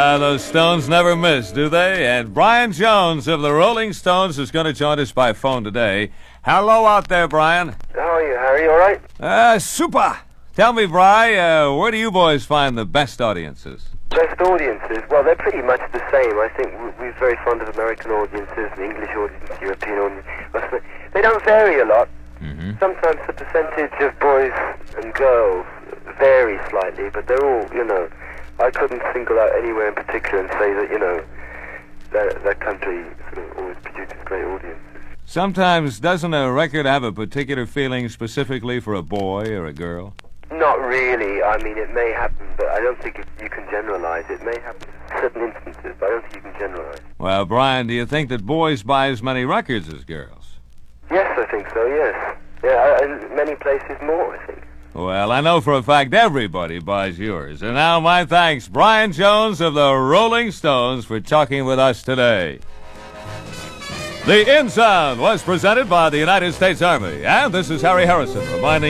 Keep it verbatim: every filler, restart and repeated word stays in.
Yeah, those Stones never miss, do they? And Brian Jones of the Rolling Stones is going to join us by phone today. Hello out there, Brian. How are you, Harry? All right? Uh, super. Tell me, Bri, uh, where do you boys find the best audiences? Best audiences? Well, they're pretty much the same. I think we're very fond of American audiences, and English audiences, European audiences. They don't vary a lot. Mm-hmm. Sometimes the percentage of boys and girls vary slightly, but they're all, you know, I couldn't single out anywhere in particular and say that, you know, that, that country sort of always produces great audiences. Sometimes doesn't a record have a particular feeling specifically for a boy or a girl? Not really. I mean, it may happen, but I don't think it, you can generalize. It may happen in certain instances, but I don't think you can generalize. Well, Brian, do you think that boys buy as many records as girls? Yes, I think so, yes. Yeah, in many places more, I think. Well, I know for a fact everybody buys yours. And now my thanks, Brian Jones of the Rolling Stones, for talking with us today. The In Sound was presented by the United States Army, and this is Harry Harrison reminding